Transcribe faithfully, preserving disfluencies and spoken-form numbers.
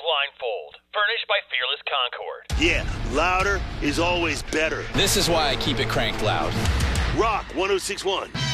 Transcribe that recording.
Blindfold. Furnished by Fearless Concord. Yeah, louder is always better. This is why I keep it cranked loud. Rock one oh six point one.